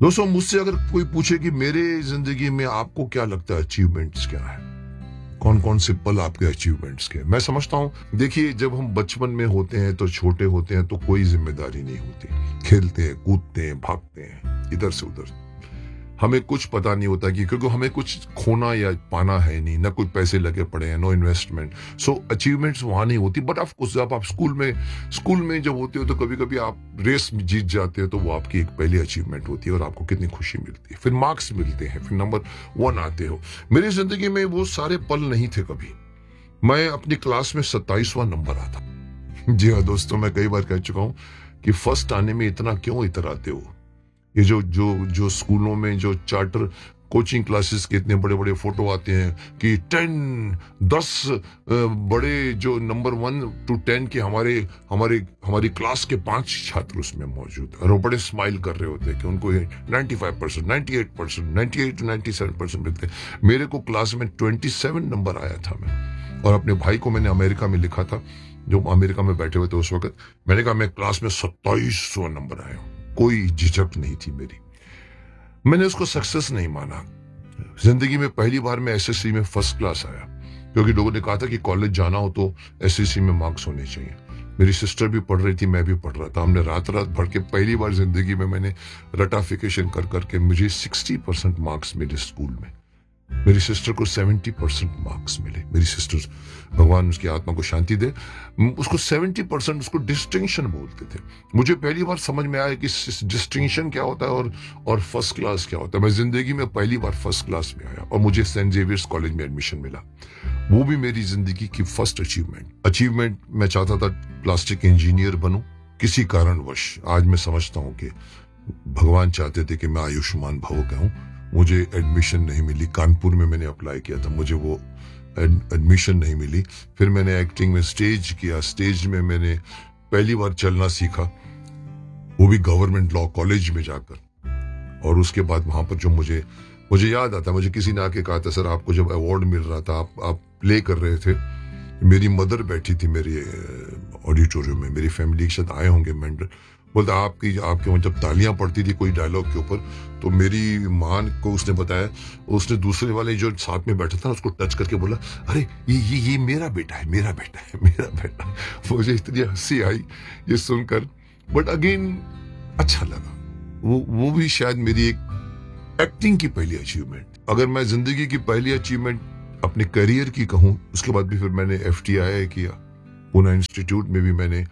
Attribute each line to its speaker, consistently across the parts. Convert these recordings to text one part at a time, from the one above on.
Speaker 1: दोस्तों, मुझसे अगर कोई पूछे कि मेरे जिंदगी में आपको क्या लगता है अचीवमेंट्स क्या है, कौन कौन से पल आपके अचीवमेंट्स के, मैं समझता हूं, देखिए जब हम बचपन में होते हैं तो छोटे होते हैं तो कोई जिम्मेदारी नहीं होती, खेलते हैं, कूदते हैं, भागते हैं इधर से उधर, हमें कुछ पता नहीं होता कि क्योंकि हमें कुछ खोना या पाना है नहीं, ना कोई पैसे लगे पड़े हैं, नो इन्वेस्टमेंट, सो अचीवमेंट्स वहां नहीं होती। बट ऑफ कोर्स जब आप स्कूल में जब होते हो तो कभी कभी आप रेस में जीत जाते हो तो वो आपकी एक पहली अचीवमेंट होती है और आपको कितनी खुशी मिलती है, फिर मार्क्स मिलते हैं, फिर नंबर 1 आते हो। मेरी जिंदगी में वो सारे पल नहीं थे कभी। मैं अपनी क्लास में 27वां नंबर आता। जी हाँ दोस्तों, मैं कई बार कह चुका हूं कि फर्स्ट आने में इतना क्यों इतराते हो। ये जो जो जो स्कूलों में जो चार्टर कोचिंग क्लासेस के इतने बड़े बड़े फोटो आते हैं कि 10 बड़े जो नंबर 1 to 10 के हमारे हमारे हमारी क्लास के 5 छात्र उसमें मौजूद हैं और वो बड़े स्माइल कर रहे होते हैं कि उनको 95%, 98%, 98 to 97% मिलते हैं। मेरे को क्लास में 27 नंबर आया था मैं, और अपने भाई को मैंने अमेरिका में लिखा था, जो अमेरिका में बैठे हुए थे उस वक्त, मैंने कहा मैं क्लास में 27वां नंबर आया हूं। कोई झिझक नहीं थी मेरी, मैंने उसको सक्सेस नहीं माना। जिंदगी में पहली बार मैं एसएससी में फर्स्ट क्लास आया, क्योंकि लोगों ने कहा था कि कॉलेज जाना हो तो एसएससी में मार्क्स होने चाहिए। मेरी सिस्टर भी पढ़ रही थी, मैं भी पढ़ रहा था, हमने रात रात भर के पहली बार जिंदगी में मैंने रटाफिकेशन कर करके मुझे 60% मार्क्स मिले स्कूल में। मेरी सिस्टर को 70% मार्क्स मिले। मेरी सिस्टर, भगवान उसकी आत्मा को शांति दे, उसको 70% उसको डिस्टिंक्शन बोलते थे। मुझे पहली बार समझ में आया कि डिस्टिंक्शन क्या होता है और फर्स्ट क्लास क्या होता है। मैं जिंदगी में पहली बार फर्स्ट क्लास में आया और मुझे सेंट जेवियर्स कॉलेज में एडमिशन मिला। वो भी मेरी जिंदगी की फर्स्ट अचीवमेंट। मैं चाहता था प्लास्टिक इंजीनियर बनूं, किसी कारणवश आज मैं समझता हूं कि भगवान चाहते थे कि मैं आयुष्मान भव कहूं। मुझे एडमिशन नहीं मिली। कानपुर में मैंने अप्लाई किया था, मुझे वो एडमिशन नहीं मिली। फिर मैंने एक्टिंग में स्टेज किया, स्टेज में मैंने पहली बार चलना सीखा, वो भी गवर्नमेंट लॉ कॉलेज में जाकर। और उसके बाद वहां पर जो मुझे याद आता, मुझे किसी ने आके कहा था, सर आपको जब अवार्ड मिल रहा था, आप प्ले कर रहे थे, मेरी मदर बैठी थी मेरे ऑडिटोरियम में, मेरी फैमिली के साथ आए होंगे मेंबर, बोलता आपके जब तालियां पड़ती थी कोई डायलॉग के ऊपर, तो मेरी मां को उसने बताया, उसने दूसरे वाले जो साथ में बैठा था उसको टच करके बोला, अरे ये मेरा बेटा है, मेरा बेटा है, मेरा बेटा। मुझे इतनी हंसी आई ये सुनकर, बट अगेन अच्छा लगा। वो भी शायद मेरी एक एक्टिंग की पहली अचीवमेंट। अगर मैं जिंदगी की पहली अचीवमेंट अपने करियर की कहूं, उसके बाद भी फिर मैंने FTII किया, पूना इंस्टीट्यूट में भी मैंने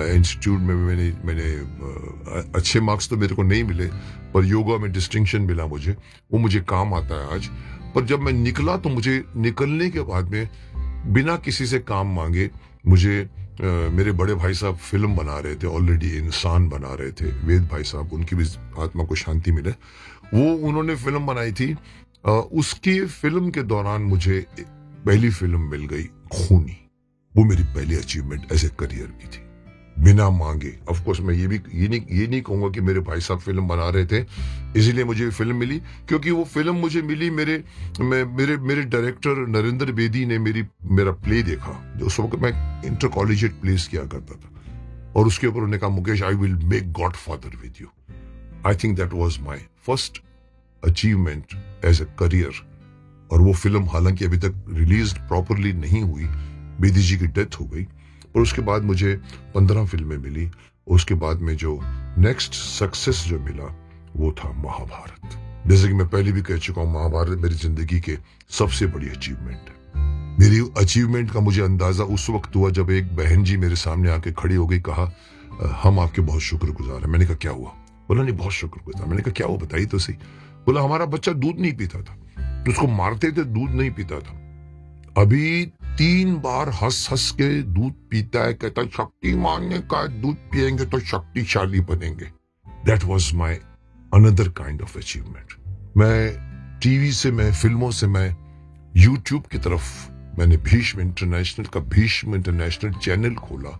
Speaker 1: अच्छे मार्क्स तो मेरे को नहीं मिले, पर योगा में डिस्टिंक्शन मिला मुझे, वो मुझे काम आता है आज। पर जब मैं निकला तो मुझे निकलने के बाद में बिना किसी से काम मांगे मुझे मेरे बड़े भाई साहब फिल्म बना रहे थे, ऑलरेडी इंसान बना रहे थे, वेद भाई साहब, उनकी भी आत्मा को शांति मिले, वो उन्होंने फिल्म बनाई थी। उसकी फिल्म के दौरान मुझे पहली फिल्म मिल गई, खूनी। वो मेरी पहली अचीवमेंट एज ए करियर की थी, बिना मांगे। ऑफ कोर्स मैं ये नहीं कहूंगा कि मेरे भाई साहब फिल्म बना रहे थे इसीलिए मुझे फिल्म मिली, क्योंकि वो फिल्म मुझे मिली मेरे डायरेक्टर नरेंद्र बेदी ने मेरा प्ले देखा, जो उस वक्त मैं इंटर कॉलेजिएट प्लेस किया करता था, और उसके ऊपर उन्होंने कहा, Mukesh I will make godfather with you. I think that was my first achievement as a career. और वो फिल्म हालांकि अभी तक रिलीज प्रॉपरली नहीं हुई, बेदी जी की डेथ हो गई, और उसके बाद मुझे 15 फिल्में मिली। उसके बाद में जो नेक्स्ट सक्सेस जो मिला वो था महाभारत। जैसे कि मैं पहले भी कह चुका हूं, महाभारत मेरी जिंदगी के सबसे बड़ी अचीवमेंट है। मेरी अचीवमेंट का मुझे अंदाजा उस वक्त हुआ जब एक बहन जी मेरे सामने आके खड़ी हो गई, कहा हम आपके बहुत शुक्रगुजार हैं। मैंने कहा क्या हुआ? बोला नहीं बहुत शुक्रगुजार। मैंने कहा क्या हुआ बताइए तो सही। बोला हमारा बच्चा दूध नहीं पीता था, उसको मारते थे, दूध नहीं पीता था, अभी 3 बार हंस के दूध पीता है, कहता शक्तिमान ने कहा दूध पिएंगे तो शक्तिशाली बनेंगे। That was my another kind of achievement. मैं टीवी से, मैं फिल्मों से, मैं यूट्यूब की तरफ मैंने भीष्म इंटरनेशनल चैनल खोला,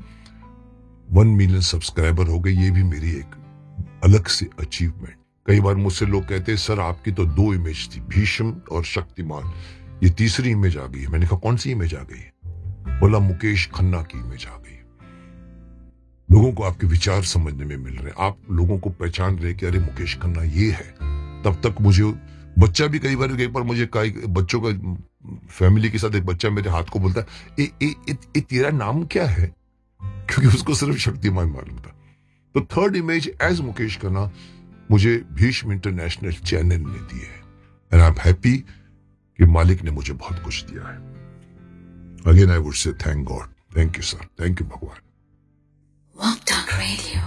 Speaker 1: 1 मिलियन सब्सक्राइबर हो गए। ये भी मेरी एक अलग से अचीवमेंट। कई बार मुझसे लोग कहते हैं सर आपकी तो 2 इमेज थी, भीष्म और शक्तिमान, ये तीसरी इमेज आ गई है। मैंने कहा कौन सी इमेज आ गई है? बोला मुकेश खन्ना की इमेज आ गई। लोगों को आपके विचार समझने में मिल रहे हैं, आप लोगों को पहचान रहे कि अरे मुकेश खन्ना ये है। तब तक मुझे बच्चा भी कई बार मुझे बच्चों का फैमिली के साथ एक बच्चा मेरे हाथ को बोलता है ए तेरा नाम क्या है, क्योंकि उसको सिर्फ शक्तिमान मालूम था। तो third image as Mukesh Khanna मुझे भीष्म इंटरनेशनल चैनल ने दी है, एंड आई एम हैप्पी कि मालिक ने मुझे बहुत कुछ दिया है। Again I would say thank God, thank you sir, thank you भगवान।
Speaker 2: Walk Talk Radio.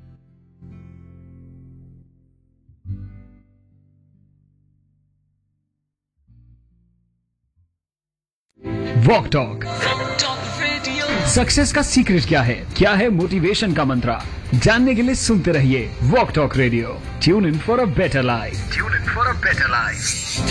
Speaker 3: Walk talk success का सीक्रेट क्या है मोटिवेशन का मंत्रा, जानने के लिए सुनते रहिए walk talk radio. Tune in for a better life.